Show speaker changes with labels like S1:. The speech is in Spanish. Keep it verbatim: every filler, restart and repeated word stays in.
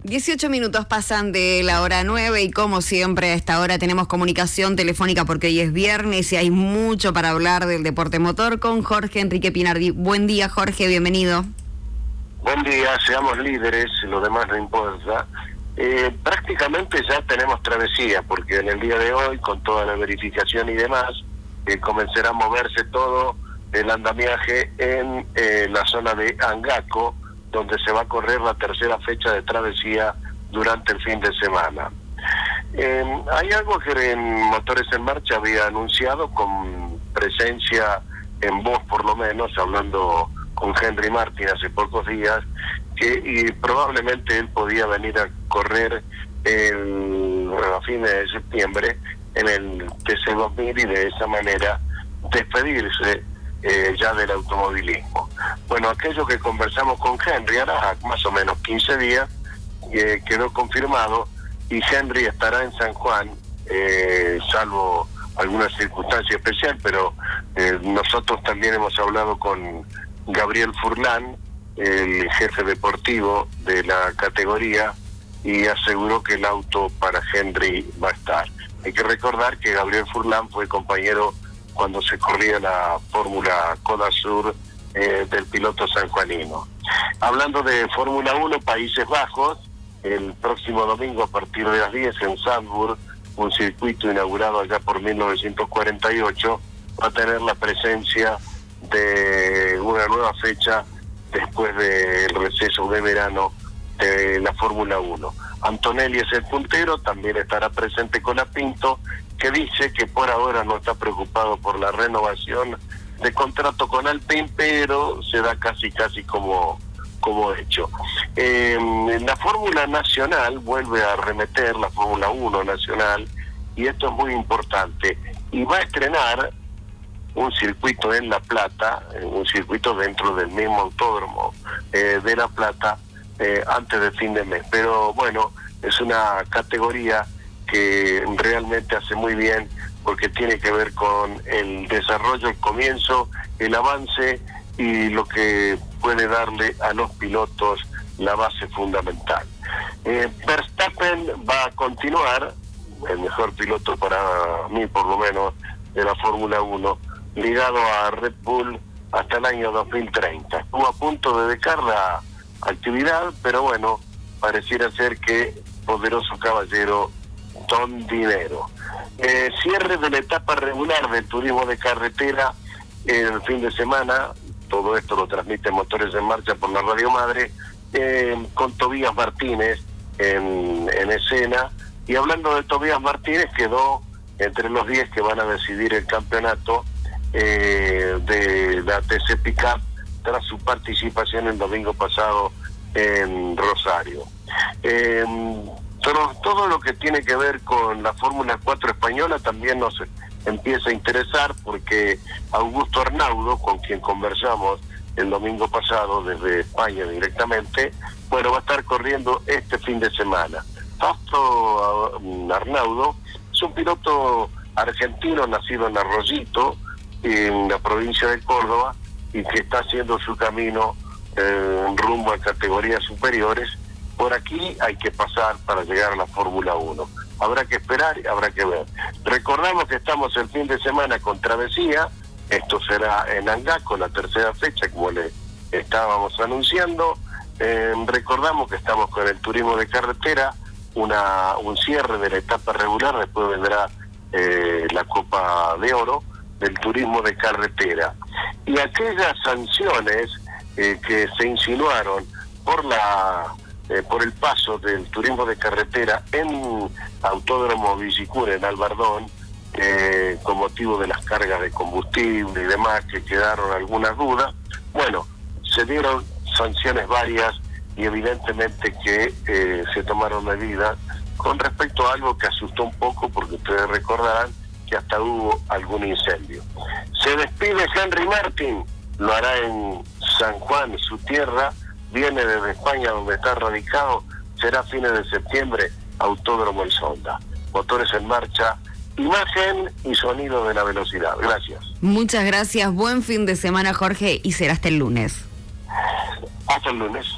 S1: dieciocho minutos pasan de la hora nueve y como siempre a esta hora tenemos comunicación telefónica porque hoy es viernes y hay mucho para hablar del deporte motor con Jorge Enrique Pinardi. Buen día, Jorge, bienvenido.
S2: Buen día, seamos líderes, lo demás no importa. Eh, prácticamente ya tenemos travesía, porque en el día de hoy, con toda la verificación y demás, eh, comenzará a moverse todo el andamiaje en eh, la zona de Angaco, donde se va a correr la tercera fecha de travesía durante el fin de semana. Eh, hay algo que en Motores en Marcha había anunciado con presencia en voz, por lo menos, hablando con Henry Martin hace pocos días, que y probablemente él podía venir a correr el, a fines de septiembre en el T C dos mil y de esa manera despedirse eh, ya del automovilismo. Bueno, aquello que conversamos con Henry ahora más o menos quince días, eh, quedó confirmado y Henry estará en San Juan, eh, salvo alguna circunstancia especial, pero eh, nosotros también hemos hablado con Gabriel Furlan, el jefe deportivo de la categoría, y aseguró que el auto para Henry va a estar. Hay que recordar que Gabriel Furlan fue compañero cuando se corría la Fórmula Coda Sur eh, del piloto sanjuanino. Hablando de Fórmula uno, Países Bajos, el próximo domingo a partir de las diez en Zandvoort, un circuito inaugurado allá por mil novecientos cuarenta y ocho, va a tener la presencia de una nueva fecha después del receso de verano de la Fórmula uno. Antonelli es el puntero, también estará presente Colapinto, que dice que por ahora no está preocupado por la renovación de contrato con Alpine, pero se da casi casi como, como hecho. Eh, la Fórmula Nacional vuelve a arremeter, la Fórmula uno Nacional, y esto es muy importante, y va a estrenar un circuito en La Plata, un circuito dentro del mismo autódromo eh, de La Plata, eh, antes del fin de mes. Pero bueno, es una categoría que realmente hace muy bien porque tiene que ver con el desarrollo, el comienzo, el avance y lo que puede darle a los pilotos la base fundamental. Eh, Verstappen va a continuar, el mejor piloto para mí por lo menos de la Fórmula uno, ligado a Red Bull hasta el año dos mil treinta. Estuvo a punto de dejar la actividad, pero bueno, pareciera ser que poderoso caballero don dinero. Eh, cierre de la etapa regular del turismo de carretera el fin de semana, todo esto lo transmite Motores en Marcha por la Radio Madre, eh, con Tobías Martínez en, en escena, y hablando de Tobías Martínez, quedó entre los diez que van a decidir el campeonato Eh, de la T C Pickup tras su participación el domingo pasado en Rosario. Eh, todo, todo lo que tiene que ver con la Fórmula cuatro española también nos empieza a interesar porque Augusto Arnaudo, con quien conversamos el domingo pasado desde España directamente, bueno, va a estar corriendo este fin de semana. Fausto Arnaudo es un piloto argentino nacido en Arroyito, en la provincia de Córdoba, y que está haciendo su camino eh, rumbo a categorías superiores. Por aquí hay que pasar para llegar a la Fórmula uno. Habrá que esperar y habrá que ver. Recordamos que estamos el fin de semana con travesía, esto será en Angaco, la tercera fecha, como le estábamos anunciando. Eh, recordamos que estamos con el turismo de carretera, una un cierre de la etapa regular, después vendrá eh, la Copa de Oro del turismo de carretera, y aquellas sanciones eh, que se insinuaron por la eh, por el paso del turismo de carretera en Autódromo Villicura en Albardón, eh, con motivo de las cargas de combustible y demás, que quedaron algunas dudas. Bueno, se dieron sanciones varias y evidentemente que eh, se tomaron medidas con respecto a algo que asustó un poco, porque ustedes recordarán que hasta hubo algún incendio. Se despide Henry Martin, lo hará en San Juan, su tierra, viene desde España donde está radicado, será fines de septiembre, Autódromo El Sonda. Motores en Marcha, imagen y sonido de la velocidad. Gracias.
S1: Muchas gracias, buen fin de semana, Jorge, y será hasta el lunes.
S2: Hasta el lunes.